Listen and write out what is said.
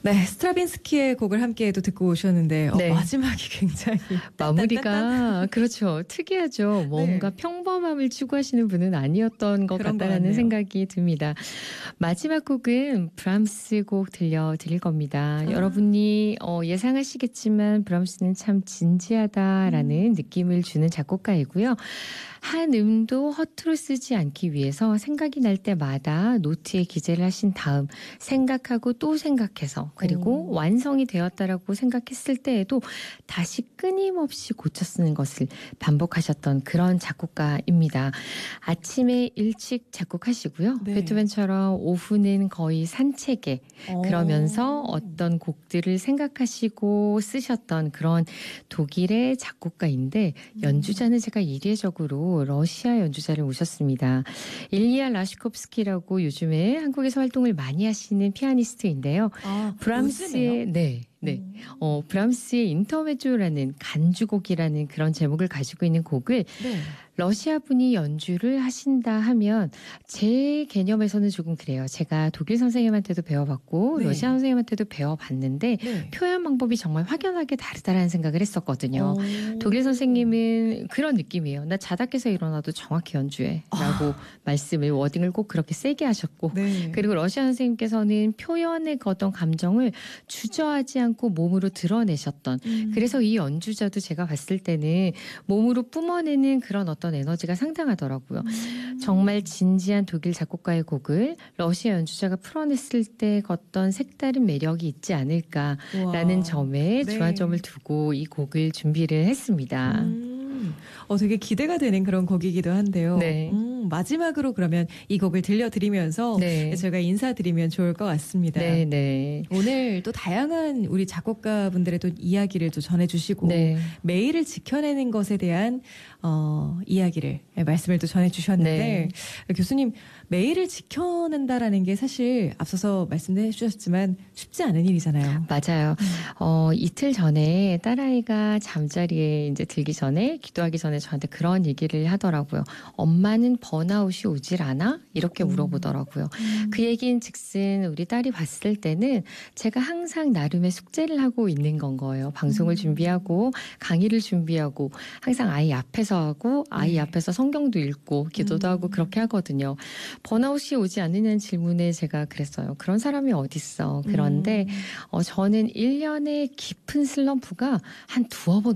네, 스트라빈스키의 곡을 함께도 듣고 오셨는데 네. 마지막이 굉장히 마무리가 그렇죠. 특이하죠. 뭔가 네. 평범함을 추구하시는 분은 아니었던 것 그런 것 같다라는 같네요. 생각이 듭니다. 마지막 곡은 브람스 곡 들려드릴 겁니다. 여러분이 예상하시겠지만 브람스는 참 진지하다라는 느낌을 주는 작곡가이고요. 한 음도 허투루 쓰지 않기 위해서 생각이 날 때마다 노트에 기재를 하신 다음 생각하고 또 생각해서 그리고 완성이 되었다라고 생각했을 때에도 다시 끊임없이 고쳐 쓰는 것을 반복하셨던 그런 작곡가입니다. 아침에 일찍 작곡하시고요. 네. 베토벤처럼 오후는 거의 산책에 그러면서 어떤 곡들을 생각하시고 쓰셨던 그런 독일의 작곡가인데 연주자는 제가 이례적으로 러시아 연주자를 모셨습니다. 일리아 라시콥스키라고 요즘에 한국에서 활동을 많이 하시는 피아니스트인데요. 브람스의 브람스의 인터메조라는 간주곡이라는 그런 제목을 가지고 있는 곡을 러시아 분이 연주를 하신다 하면 제 개념에서는 조금 그래요. 제가 독일 선생님한테도 배워봤고 네. 러시아 선생님한테도 배워봤는데 네. 표현 방법이 정말 확연하게 다르다라는 생각을 했었거든요. 독일 선생님은 그런 느낌이에요. 나 자다 깨서 일어나도 정확히 연주해 라고 말씀을 워딩을 꼭 그렇게 세게 하셨고 네. 그리고 러시아 선생님께서는 표현의 어떤 감정을 주저하지 않고 몸으로 드러내셨던 그래서 이 연주자도 제가 봤을 때는 몸으로 뿜어내는 그런 어떤 에너지가 상당하더라고요. 정말 진지한 독일 작곡가의 곡을 러시아 연주자가 풀어냈을 때 어떤 색다른 매력이 있지 않을까라는 우와. 점에 네. 주안점을 두고 이 곡을 준비를 했습니다. 되게 기대가 되는 그런 곡이기도 한데요. 네. 마지막으로 그러면 이 곡을 들려드리면서 네. 저희가 인사드리면 좋을 것 같습니다. 네, 네. 오늘 또 다양한 우리 작곡가분들의 또 이야기를 또 전해주시고 네. 매일을 지켜내는 것에 대한 이야기를 말씀을 또 전해주셨는데 교수님 매일을 지켜낸다라는 게 사실 앞서서 말씀해 주셨지만 쉽지 않은 일이잖아요. 맞아요. 이틀 전에 딸아이가 잠자리에 이제 들기 전에 기도하기 전에 저한테 그런 얘기를 하더라고요. 엄마는 번아웃이 오질 않아? 이렇게 물어보더라고요. 그 얘기인 즉슨 우리 딸이 봤을 때는 제가 항상 나름의 숙제를 하고 있는 건 거예요. 방송을 준비하고 강의를 준비하고 항상 아이 앞에서 하고 아이 앞에서 성경도 읽고 기도도 하고 그렇게 하거든요. 번아웃이 오지 않느냐는 질문에 제가 그랬어요. 그런 사람이 어딨어. 그런데 저는 1년의 깊은 슬럼프가 한 두어 번